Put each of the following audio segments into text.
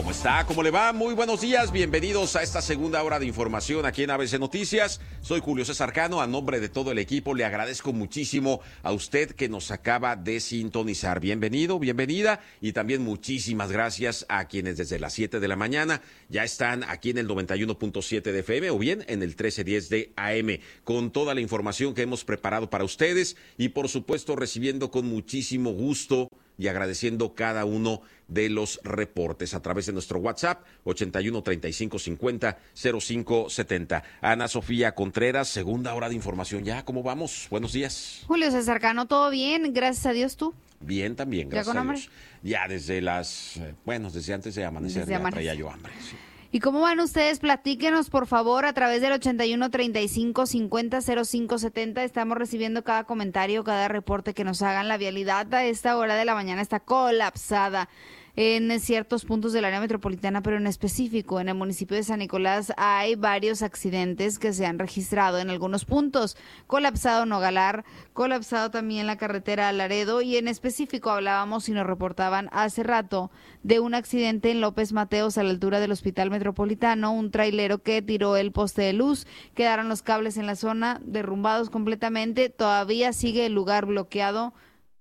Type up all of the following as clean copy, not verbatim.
¿Cómo está? ¿Cómo le va? Muy buenos días, bienvenidos a esta segunda hora de información aquí en ABC Noticias. Soy Julio César Cano, a nombre de todo el equipo le agradezco muchísimo a usted que nos acaba de sintonizar. Bienvenido, bienvenida, y también muchísimas gracias a quienes desde las 7 de la mañana ya están aquí en el 91.7 de FM o bien en el 1310 de AM, con toda la información que hemos preparado para ustedes y por supuesto recibiendo con muchísimo gusto y agradeciendo cada uno de los reportes a través de nuestro WhatsApp 81 35 50 05 70. Ana Sofía Contreras, segunda hora de información ya. ¿Cómo vamos? Buenos días. Julio César Cano, ¿todo bien? Gracias a Dios, ¿tú? Bien también, gracias a Dios. Ya desde desde antes de amanecer ya traía yo hambre, sí. ¿Y cómo van ustedes? Platíquenos, por favor, a través del 81 35 50 05 70. Estamos recibiendo cada comentario, cada reporte que nos hagan. La vialidad a esta hora de la mañana está colapsada en ciertos puntos del área metropolitana, pero en específico en el municipio de San Nicolás hay varios accidentes que se han registrado en algunos puntos. Colapsado Nogalar, colapsado también la carretera a Laredo, y en específico hablábamos y nos reportaban hace rato de un accidente en López Mateos a la altura del Hospital Metropolitano, un trailero que tiró el poste de luz, quedaron los cables en la zona derrumbados completamente, todavía sigue el lugar bloqueado.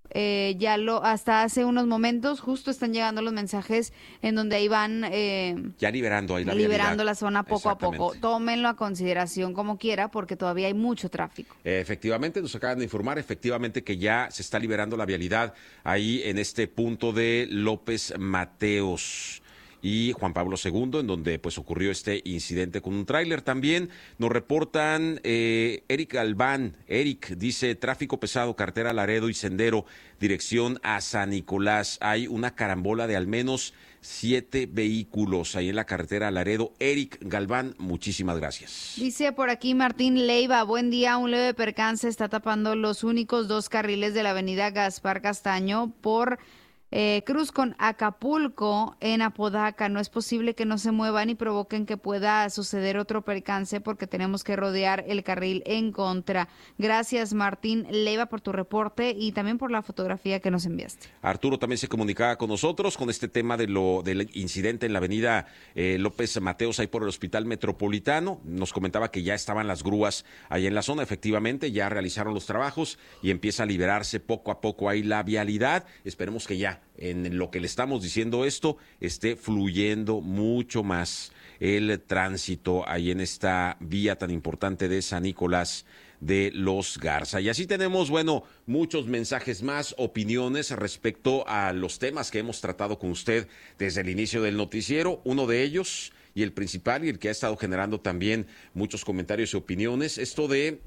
Hasta hace unos momentos justo están llegando los mensajes en donde ahí van ya liberando la zona poco a poco. Tómenlo a consideración como quiera porque todavía hay mucho tráfico. Efectivamente, nos acaban de informar efectivamente que ya se está liberando la vialidad ahí en este punto de López Mateos y Juan Pablo II, en donde pues ocurrió este incidente con un tráiler. También nos reportan Eric Galván. Eric dice: tráfico pesado, carretera Laredo y Sendero, dirección a San Nicolás. Hay una carambola de al menos 7 vehículos ahí en la carretera Laredo. Eric Galván, muchísimas gracias. Dice por aquí Martín Leiva: buen día, un leve percance está tapando los únicos 2 carriles de la avenida Gaspar Castaño por Cruz con Acapulco en Apodaca. No es posible que no se muevan y provoquen que pueda suceder otro percance porque tenemos que rodear el carril en contra. Gracias, Martín Leiva, por tu reporte y también por la fotografía que nos enviaste. Arturo también se comunicaba con nosotros con este tema del incidente en la avenida López Mateos, ahí por el Hospital Metropolitano. Nos comentaba que ya estaban las grúas ahí en la zona. Efectivamente, ya realizaron los trabajos y empieza a liberarse poco a poco ahí la vialidad. Esperemos que ya en lo que le estamos diciendo esto esté fluyendo mucho más el tránsito ahí en esta vía tan importante de San Nicolás de los Garza. Y así tenemos, muchos mensajes más, opiniones respecto a los temas que hemos tratado con usted desde el inicio del noticiero. Uno de ellos, y el principal, y el que ha estado generando también muchos comentarios y opiniones, esto de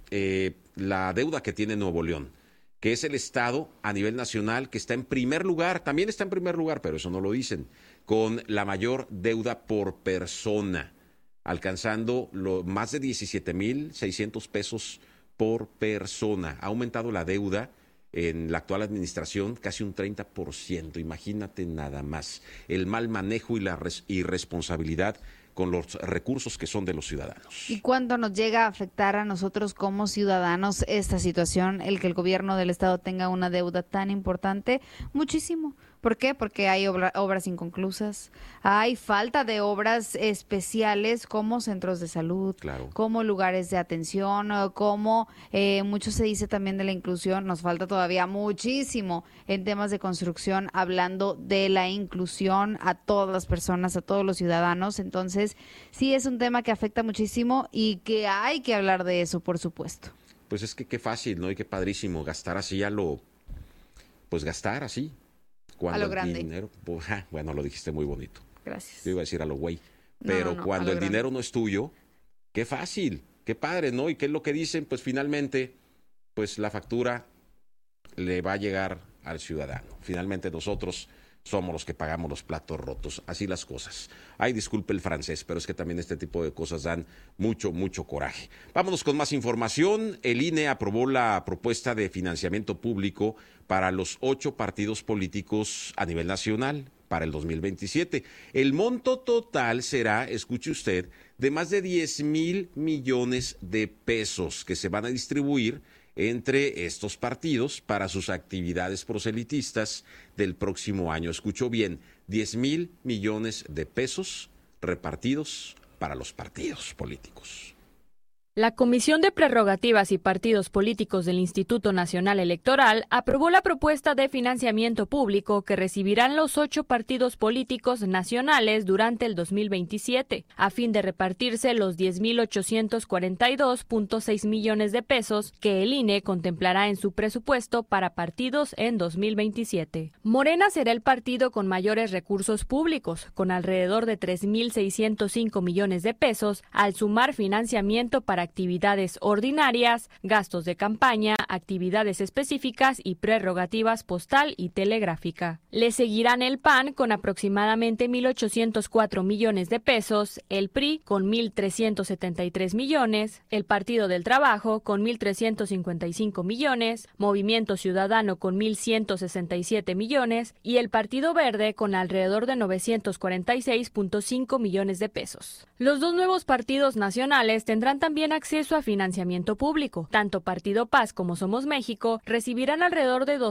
la deuda que tiene Nuevo León, que es el estado a nivel nacional que está en primer lugar, también está en primer lugar, pero eso no lo dicen, con la mayor deuda por persona, alcanzando más de 17,600 pesos por persona. Ha aumentado la deuda en la actual administración casi un 30%, imagínate nada más, el mal manejo y la irresponsabilidad con los recursos que son de los ciudadanos. ¿Y cuánto nos llega a afectar a nosotros como ciudadanos esta situación, el que el gobierno del estado tenga una deuda tan importante? Muchísimo. ¿Por qué? Porque hay obras inconclusas, hay falta de obras especiales como centros de salud, claro, como lugares de atención, como mucho se dice también de la inclusión. Nos falta todavía muchísimo en temas de construcción, hablando de la inclusión a todas las personas, a todos los ciudadanos. Entonces, sí es un tema que afecta muchísimo y que hay que hablar de eso, por supuesto. Pues es que qué fácil, ¿no? Y qué padrísimo gastar así gastar así. Cuando a lo grande. Dinero, lo dijiste muy bonito. Gracias. Yo iba a decir a lo güey. Pero cuando el dinero no es tuyo, qué fácil, qué padre, ¿no? ¿Y qué es lo que dicen? Pues finalmente, pues la factura le va a llegar al ciudadano. Finalmente nosotros somos los que pagamos los platos rotos. Así las cosas. Ay, disculpe el francés, pero es que también este tipo de cosas dan mucho, mucho coraje. Vámonos con más información. El INE aprobó la propuesta de financiamiento público para los 8 partidos políticos a nivel nacional para el 2027. El monto total será, escuche usted, de más de 10,000 millones de pesos que se van a distribuir entre estos partidos para sus actividades proselitistas del próximo año. Escuchó bien, 10,000 millones de pesos repartidos para los partidos políticos. La Comisión de Prerrogativas y Partidos Políticos del Instituto Nacional Electoral aprobó la propuesta de financiamiento público que recibirán los 8 partidos políticos nacionales durante el 2027, a fin de repartirse los 10,842.6 millones de pesos que el INE contemplará en su presupuesto para partidos en 2027. Morena será el partido con mayores recursos públicos, con alrededor de 3,605 millones de pesos, al sumar financiamiento para actividades ordinarias, gastos de campaña, actividades específicas y prerrogativas postal y telegráfica. Le seguirán el PAN con aproximadamente 1,804 millones de pesos, el PRI con 1,373 millones, el Partido del Trabajo con 1,355 millones, Movimiento Ciudadano con 1,167 millones y el Partido Verde con alrededor de 946.5 millones de pesos. Los 2 nuevos partidos nacionales tendrán también acceso a financiamiento público. Tanto Partido Paz como Somos México recibirán alrededor de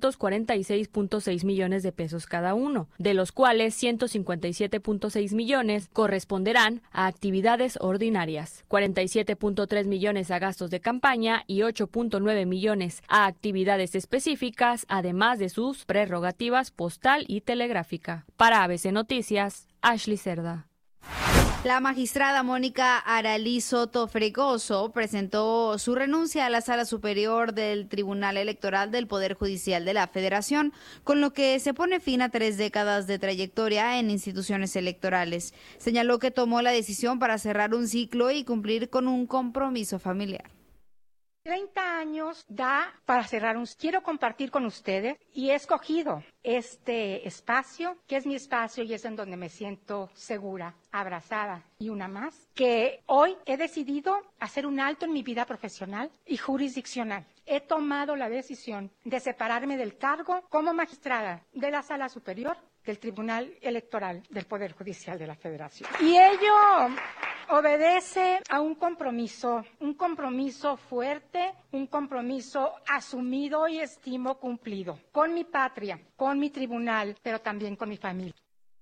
246.6 millones de pesos cada uno, de los cuales 157.6 millones corresponderán a actividades ordinarias, 47.3 millones a gastos de campaña y 8.9 millones a actividades específicas, además de sus prerrogativas postal y telegráfica. Para ABC Noticias, Ashley Cerda. La magistrada Mónica Aralí Soto Fregoso presentó su renuncia a la Sala Superior del Tribunal Electoral del Poder Judicial de la Federación, con lo que se pone fin a 3 décadas de trayectoria en instituciones electorales. Señaló que tomó la decisión para cerrar un ciclo y cumplir con un compromiso familiar. 30 años da para cerrar Quiero compartir con ustedes y he escogido este espacio, que es mi espacio y es en donde me siento segura, abrazada y una más, que hoy he decidido hacer un alto en mi vida profesional y jurisdiccional. He tomado la decisión de separarme del cargo como magistrada de la Sala Superior del Tribunal Electoral del Poder Judicial de la Federación. Y ello obedece a un compromiso fuerte, un compromiso asumido y estimo cumplido con mi patria, con mi tribunal, pero también con mi familia.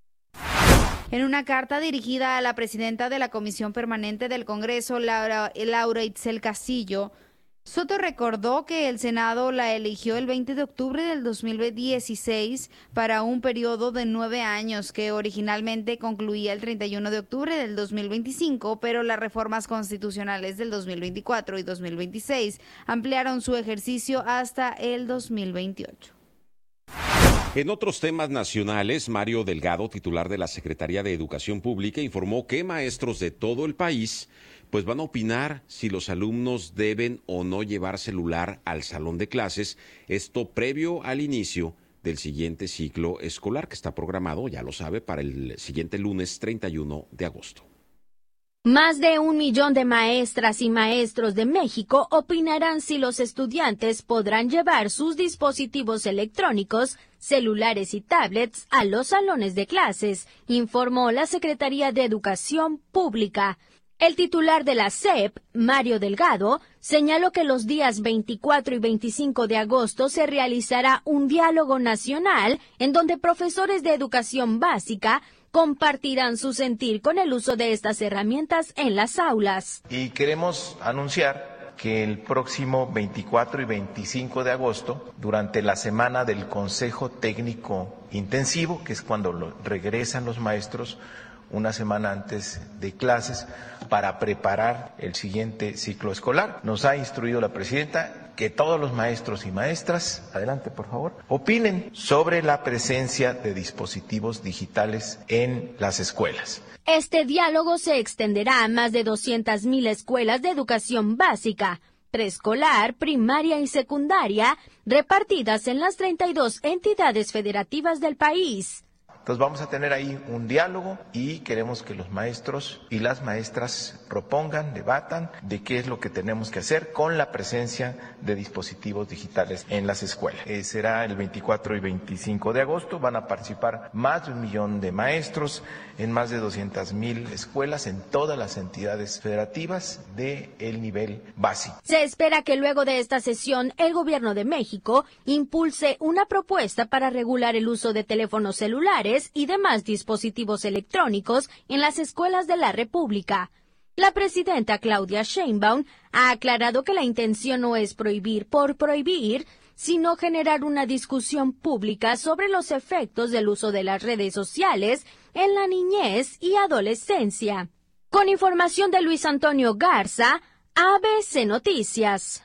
En una carta dirigida a la presidenta de la Comisión Permanente del Congreso, Laura Itzel Castillo, Soto recordó que el Senado la eligió el 20 de octubre del 2016 para un periodo de 9 años que originalmente concluía el 31 de octubre del 2025, pero las reformas constitucionales del 2024 y 2026 ampliaron su ejercicio hasta el 2028. En otros temas nacionales, Mario Delgado, titular de la Secretaría de Educación Pública, informó que maestros de todo el país pues van a opinar si los alumnos deben o no llevar celular al salón de clases, esto previo al inicio del siguiente ciclo escolar que está programado, ya lo sabe, para el siguiente lunes 31 de agosto. Más de 1 millón de maestras y maestros de México opinarán si los estudiantes podrán llevar sus dispositivos electrónicos, celulares y tablets a los salones de clases, informó la Secretaría de Educación Pública. El titular de la SEP, Mario Delgado, señaló que los días 24 y 25 de agosto se realizará un diálogo nacional en donde profesores de educación básica compartirán su sentir con el uso de estas herramientas en las aulas. Y queremos anunciar que el próximo 24 y 25 de agosto, durante la semana del Consejo Técnico Intensivo, que es cuando regresan los maestros, una semana antes de clases, para preparar el siguiente ciclo escolar. Nos ha instruido la presidenta que todos los maestros y maestras, adelante por favor, opinen sobre la presencia de dispositivos digitales en las escuelas. Este diálogo se extenderá a más de 200,000 escuelas de educación básica, preescolar, primaria y secundaria, repartidas en las 32 entidades federativas del país. Entonces vamos a tener ahí un diálogo y queremos que los maestros y las maestras propongan, debatan de qué es lo que tenemos que hacer con la presencia de dispositivos digitales en las escuelas. Será el 24 y 25 de agosto, van a participar más de 1 millón de maestros en más de 200,000 escuelas en todas las entidades federativas del nivel básico. Se espera que luego de esta sesión el Gobierno de México impulse una propuesta para regular el uso de teléfonos celulares y demás dispositivos electrónicos en las escuelas de la República. La presidenta Claudia Sheinbaum ha aclarado que la intención no es prohibir por prohibir, sino generar una discusión pública sobre los efectos del uso de las redes sociales en la niñez y adolescencia. Con información de Luis Antonio Garza, ABC Noticias.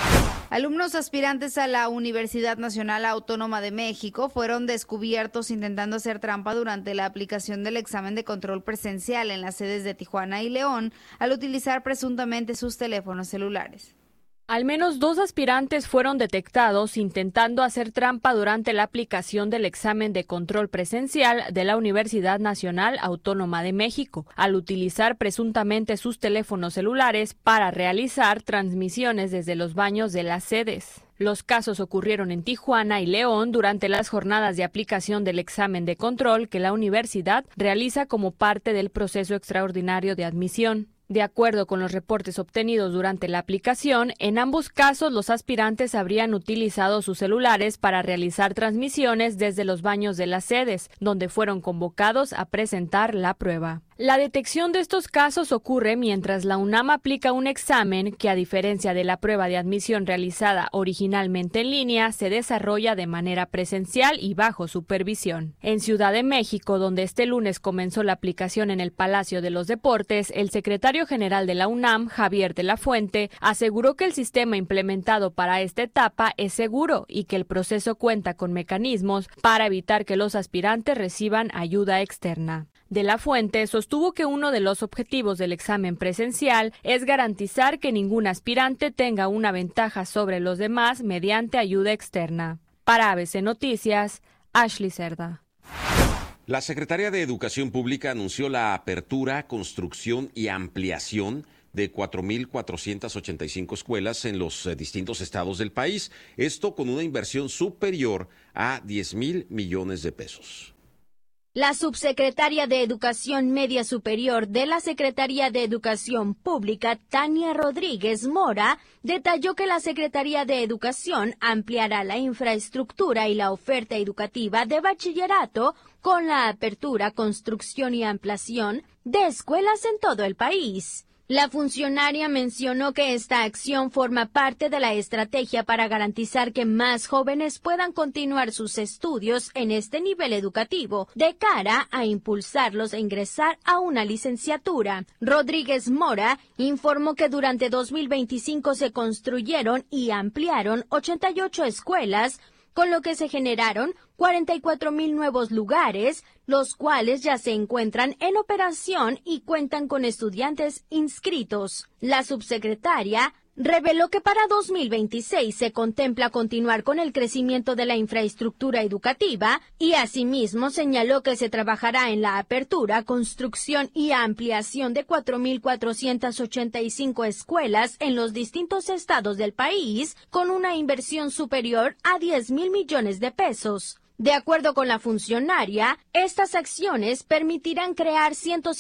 Alumnos aspirantes a la Universidad Nacional Autónoma de México fueron descubiertos intentando hacer trampa durante la aplicación del examen de control presencial en las sedes de Tijuana y León al utilizar presuntamente sus teléfonos celulares. Al menos 2 aspirantes fueron detectados intentando hacer trampa durante la aplicación del examen de control presencial de la Universidad Nacional Autónoma de México, al utilizar presuntamente sus teléfonos celulares para realizar transmisiones desde los baños de las sedes. Los casos ocurrieron en Tijuana y León durante las jornadas de aplicación del examen de control que la universidad realiza como parte del proceso extraordinario de admisión. De acuerdo con los reportes obtenidos durante la aplicación, en ambos casos los aspirantes habrían utilizado sus celulares para realizar transmisiones desde los baños de las sedes, donde fueron convocados a presentar la prueba. La detección de estos casos ocurre mientras la UNAM aplica un examen que, a diferencia de la prueba de admisión realizada originalmente en línea, se desarrolla de manera presencial y bajo supervisión. En Ciudad de México, donde este lunes comenzó la aplicación en el Palacio de los Deportes, el secretario general de la UNAM, Javier de la Fuente, aseguró que el sistema implementado para esta etapa es seguro y que el proceso cuenta con mecanismos para evitar que los aspirantes reciban ayuda externa. De la Fuente sostuvo que uno de los objetivos del examen presencial es garantizar que ningún aspirante tenga una ventaja sobre los demás mediante ayuda externa. Para ABC Noticias, Ashley Cerda. La Secretaría de Educación Pública anunció la apertura, construcción y ampliación de 4,485 escuelas en los distintos estados del país. Esto con una inversión superior a 10,000 millones de pesos. La subsecretaria de Educación Media Superior de la Secretaría de Educación Pública, Tania Rodríguez Mora, detalló que la Secretaría de Educación ampliará la infraestructura y la oferta educativa de bachillerato con la apertura, construcción y ampliación de escuelas en todo el país. La funcionaria mencionó que esta acción forma parte de la estrategia para garantizar que más jóvenes puedan continuar sus estudios en este nivel educativo, de cara a impulsarlos a ingresar a una licenciatura. Rodríguez Mora informó que durante 2025 se construyeron y ampliaron 88 escuelas, con lo que se generaron 44,000 nuevos lugares, los cuales ya se encuentran en operación y cuentan con estudiantes inscritos. La subsecretaria reveló que para 2026 se contempla continuar con el crecimiento de la infraestructura educativa y asimismo señaló que se trabajará en la apertura, construcción y ampliación de 4,485 escuelas en los distintos estados del país con una inversión superior a 10,000 millones de pesos. De acuerdo con la funcionaria, estas acciones permitirán crear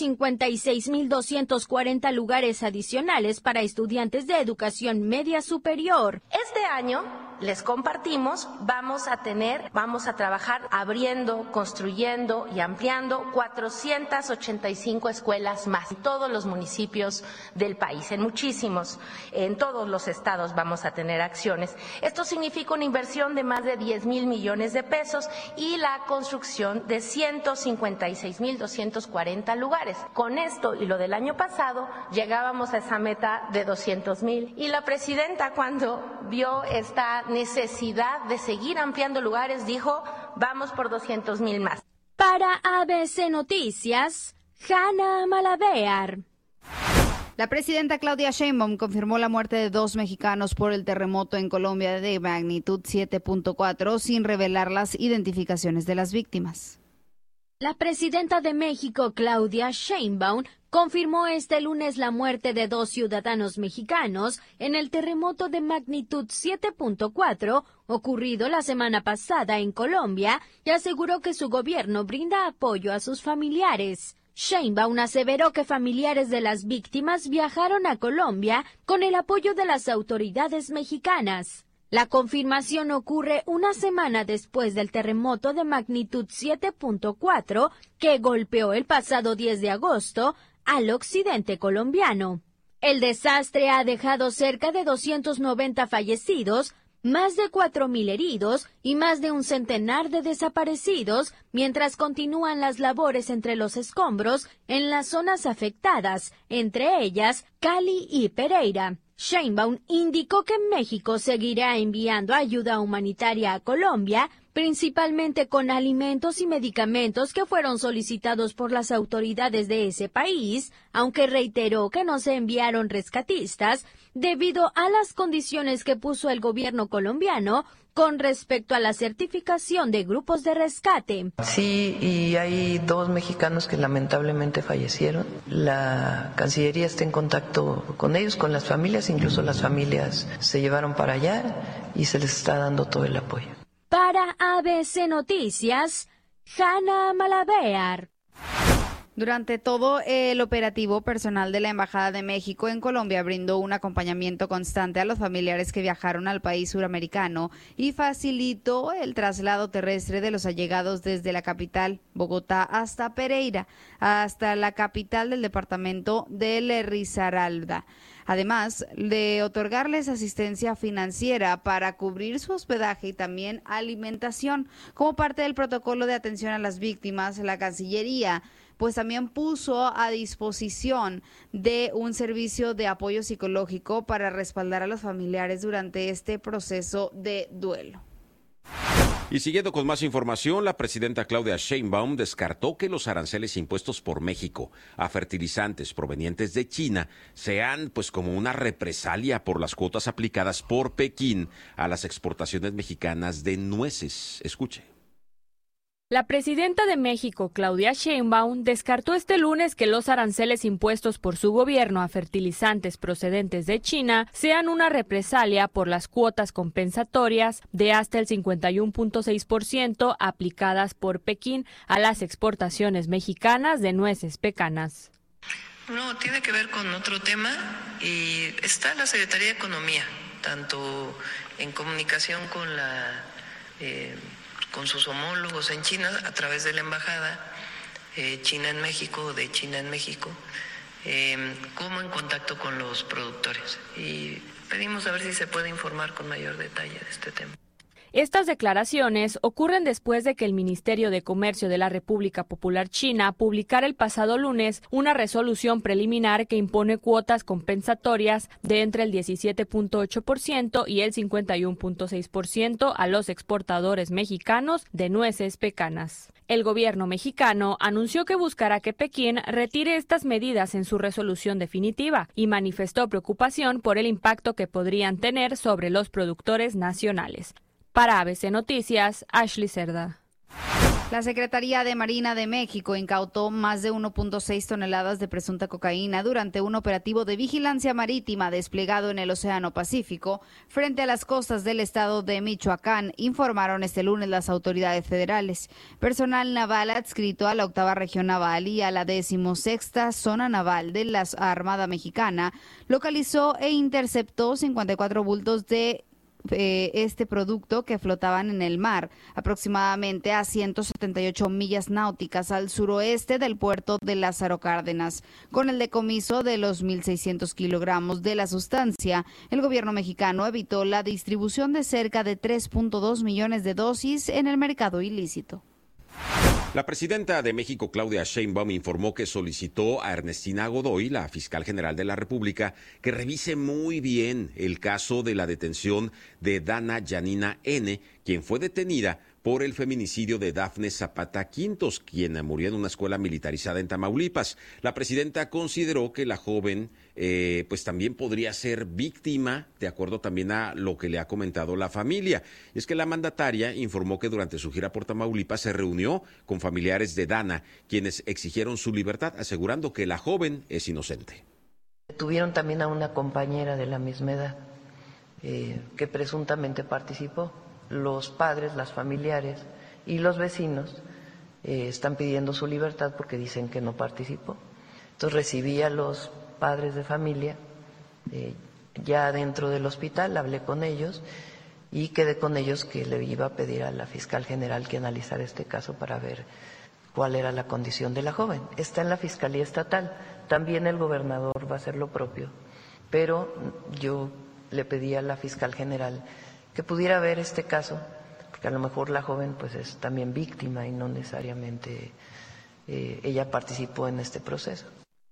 156,240 lugares adicionales para estudiantes de educación media superior. Este año, les compartimos, vamos a trabajar abriendo, construyendo y ampliando 485 escuelas más en todos los municipios del país, en todos los estados vamos a tener acciones. Esto significa una inversión de más de 10,000 millones de pesos y la construcción de 156,240 lugares. Con esto y lo del año pasado llegábamos a esa meta de 200,000 y la presidenta, cuando vio esta necesidad de seguir ampliando lugares, dijo, vamos por 200,000 más. Para ABC Noticias, Hanna Malavear. La presidenta Claudia Sheinbaum confirmó la muerte de 2 mexicanos por el terremoto en Colombia de magnitud 7.4 sin revelar las identificaciones de las víctimas. La presidenta de México, Claudia Sheinbaum, confirmó este lunes la muerte de 2 ciudadanos mexicanos en el terremoto de magnitud 7.4 ocurrido la semana pasada en Colombia y aseguró que su gobierno brinda apoyo a sus familiares. Sheinbaum aseveró que familiares de las víctimas viajaron a Colombia con el apoyo de las autoridades mexicanas. La confirmación ocurre una semana después del terremoto de magnitud 7.4 que golpeó el pasado 10 de agosto al occidente colombiano. El desastre ha dejado cerca de 290 fallecidos, más de 4.000 heridos y más de un centenar de desaparecidos, mientras continúan las labores entre los escombros en las zonas afectadas, entre ellas Cali y Pereira. Sheinbaum indicó que México seguirá enviando ayuda humanitaria a Colombia, principalmente con alimentos y medicamentos que fueron solicitados por las autoridades de ese país, aunque reiteró que no se enviaron rescatistas debido a las condiciones que puso el gobierno colombiano con respecto a la certificación de grupos de rescate. Sí, y hay 2 mexicanos que lamentablemente fallecieron. La Cancillería está en contacto con ellos, con las familias, incluso las familias se llevaron para allá y se les está dando todo el apoyo. Para ABC Noticias, Hanna Malavear. Durante todo el operativo, personal de la Embajada de México en Colombia brindó un acompañamiento constante a los familiares que viajaron al país suramericano y facilitó el traslado terrestre de los allegados desde la capital, Bogotá, hasta Pereira, hasta la capital del departamento de Risaralda. Además de otorgarles asistencia financiera para cubrir su hospedaje y también alimentación. Como parte del protocolo de atención a las víctimas, la Cancillería pues también puso a disposición de un servicio de apoyo psicológico para respaldar a los familiares durante este proceso de duelo. Y siguiendo con más información, la presidenta Claudia Sheinbaum descartó que los aranceles impuestos por México a fertilizantes provenientes de China sean pues como una represalia por las cuotas aplicadas por Pekín a las exportaciones mexicanas de nueces. Escuche. La presidenta de México, Claudia Sheinbaum, descartó este lunes que los aranceles impuestos por su gobierno a fertilizantes procedentes de China sean una represalia por las cuotas compensatorias de hasta el 51.6% aplicadas por Pekín a las exportaciones mexicanas de nueces pecanas. No, tiene que ver con otro tema y está la Secretaría de Economía, tanto en comunicación con con sus homólogos en China a través de la embajada China en México, de China en México, como en contacto con los productores. Y pedimos a ver si se puede informar con mayor detalle de este tema. Estas declaraciones ocurren después de que el Ministerio de Comercio de la República Popular China publicara el pasado lunes una resolución preliminar que impone cuotas compensatorias de entre el 17.8% y el 51.6% a los exportadores mexicanos de nueces pecanas. El gobierno mexicano anunció que buscará que Pekín retire estas medidas en su resolución definitiva y manifestó preocupación por el impacto que podrían tener sobre los productores nacionales. Para ABC Noticias, Ashley Cerda. La Secretaría de Marina de México incautó más de 1.6 toneladas de presunta cocaína durante un operativo de vigilancia marítima desplegado en el Océano Pacífico frente a las costas del estado de Michoacán, informaron este lunes las autoridades federales. Personal naval adscrito a la 8ª Región Naval y a la 16ª Zona Naval de la Armada Mexicana localizó e interceptó 54 bultos de este producto que flotaban en el mar, aproximadamente a 178 millas náuticas al suroeste del puerto de Lázaro Cárdenas. Con el decomiso de los 1.600 kilogramos de la sustancia, el gobierno mexicano evitó la distribución de cerca de 3.2 millones de dosis en el mercado ilícito. La presidenta de México, Claudia Sheinbaum, informó que solicitó a Ernestina Godoy, la fiscal general de la República, que revise muy bien el caso de la detención de Dana Yanina N., quien fue detenida por el feminicidio de Dafne Zapata Quintos, quien murió en una escuela militarizada en Tamaulipas. La presidenta consideró que la joven pues también podría ser víctima, de acuerdo también a lo que le ha comentado la familia. Es que la mandataria informó que durante su gira por Tamaulipas se reunió con familiares de Dana, quienes exigieron su libertad, asegurando que la joven es inocente. Tuvieron también a una compañera de la misma edad que presuntamente participó. Los padres, las familiares y los vecinos están pidiendo su libertad porque dicen que no participó. Entonces recibí a los padres de familia ya dentro del hospital, hablé con ellos y quedé con ellos que le iba a pedir a la fiscal general que analizara este caso para ver cuál era la condición de la joven. Está en la Fiscalía Estatal, también el gobernador va a hacer lo propio, pero yo le pedí a la fiscal general que pudiera ver este caso, porque a lo mejor la joven pues es también víctima y no necesariamente ella participó en este proceso.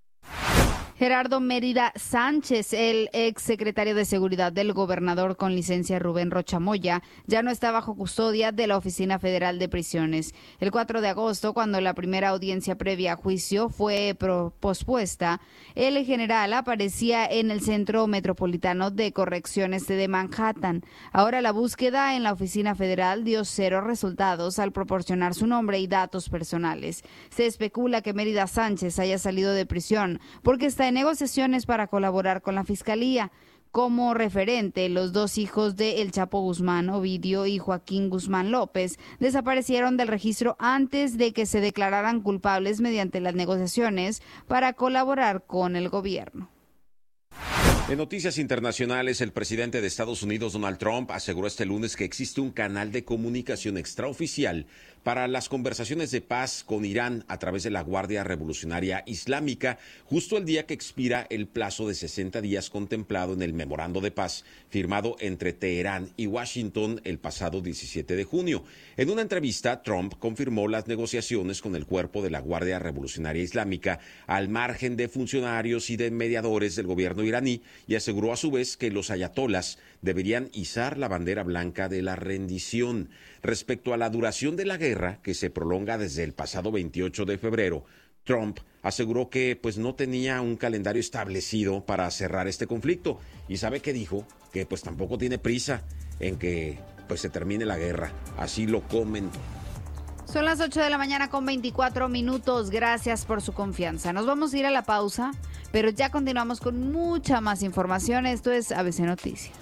Gerardo Mérida Sánchez, el ex secretario de Seguridad del gobernador con licencia Rubén Rocha Moya, ya no está bajo custodia de la Oficina Federal de Prisiones. El 4 de agosto, cuando la primera audiencia previa a juicio fue pospuesta, el general aparecía en el Centro Metropolitano de Correcciones de Manhattan. Ahora la búsqueda en la Oficina Federal dio 0 resultados al proporcionar su nombre y datos personales. Se especula que Mérida Sánchez haya salido de prisión porque está en negociaciones para colaborar con la Fiscalía. Como referente, los 2 hijos de El Chapo Guzmán, Ovidio y Joaquín Guzmán López, desaparecieron del registro antes de que se declararan culpables mediante las negociaciones para colaborar con el gobierno. En noticias internacionales, el presidente de Estados Unidos, Donald Trump, aseguró este lunes que existe un canal de comunicación extraoficial para las conversaciones de paz con Irán a través de la Guardia Revolucionaria Islámica, justo el día que expira el plazo de 60 días contemplado en el memorando de paz firmado entre Teherán y Washington el pasado 17 de junio. En una entrevista, Trump confirmó las negociaciones con el cuerpo de la Guardia Revolucionaria Islámica al margen de funcionarios y de mediadores del gobierno iraní y aseguró a su vez que los ayatolas deberían izar la bandera blanca de la rendición. Respecto a la duración de la guerra, que se prolonga desde el pasado 28 de febrero, Trump aseguró que pues no tenía un calendario establecido para cerrar este conflicto y sabe que dijo que pues tampoco tiene prisa en que pues se termine la guerra. Así lo comentó. Son las 8 de la mañana con 24 minutos. Gracias por su confianza. Nos vamos a ir a la pausa, pero ya continuamos con mucha más información. Esto es ABC Noticias.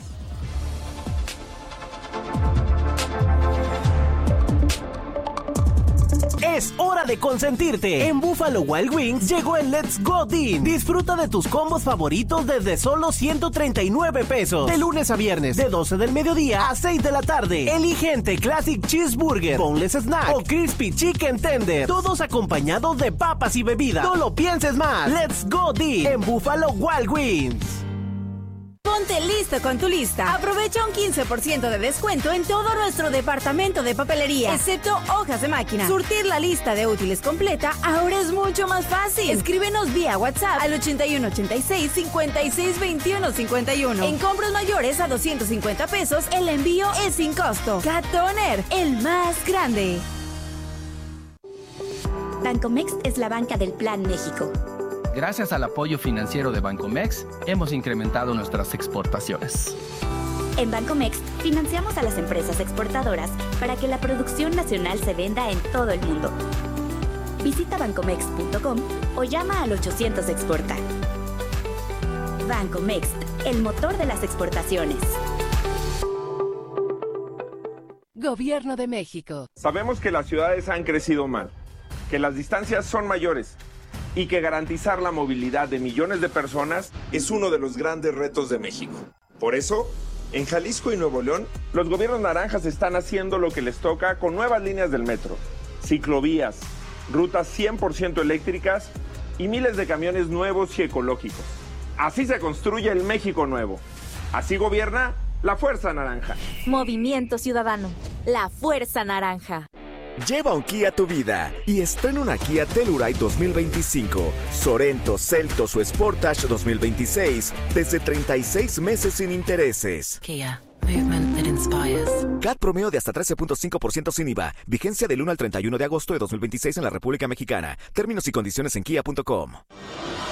Es hora de consentirte. En Buffalo Wild Wings llegó el Let's Go Deal. Disfruta de tus combos favoritos desde solo 139 pesos. De lunes a viernes, de 12 del mediodía a 6 de la tarde. Elige entre Classic Cheeseburger, Boneless Snack o Crispy Chicken Tender. Todos acompañados de papas y bebidas. No lo pienses más. Let's Go Deal en Buffalo Wild Wings. Ponte listo con tu lista. Aprovecha un 15% de descuento en todo nuestro departamento de papelería, excepto hojas de máquina. Surtir la lista de útiles completa ahora es mucho más fácil. Escríbenos vía WhatsApp al 8186-562151. En compras mayores a 250 pesos, el envío es sin costo. Cat Toner, el más grande. Bancomext es la banca del Plan México. Gracias al apoyo financiero de Bancomext, hemos incrementado nuestras exportaciones. En Bancomext, financiamos a las empresas exportadoras para que la producción nacional se venda en todo el mundo. Visita bancomext.com o llama al 800 Exporta. Bancomext, el motor de las exportaciones. Gobierno de México. Sabemos que las ciudades han crecido mal, que las distancias son mayores y que garantizar la movilidad de millones de personas es uno de los grandes retos de México. Por eso, en Jalisco y Nuevo León, los gobiernos naranjas están haciendo lo que les toca con nuevas líneas del metro, ciclovías, rutas 100% eléctricas y miles de camiones nuevos y ecológicos. Así se construye el México nuevo. Así gobierna la Fuerza Naranja. Movimiento Ciudadano, la Fuerza Naranja. Lleva un Kia a tu vida y estrena una Kia Telluride 2025, Sorento, Seltos o Sportage 2026 desde 36 meses sin intereses. Kia, movement that inspires. CAT promedio de hasta 13.5% sin IVA. Vigencia del 1 al 31 de agosto de 2026 en la República Mexicana. Términos y condiciones en kia.com.